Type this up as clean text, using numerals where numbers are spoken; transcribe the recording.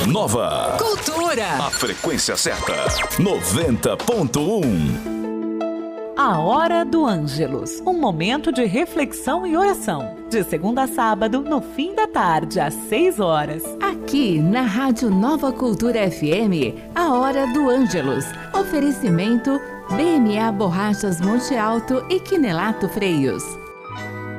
Nova. Cultura. A frequência certa. 90.1. A Hora do Ângelus, um momento de reflexão e oração. De segunda a sábado, no fim da tarde, às 6 horas. Aqui na Rádio Nova Cultura FM, a Hora do Ângelus. Oferecimento BMA Borrachas Monte Alto e Quinelato Freios.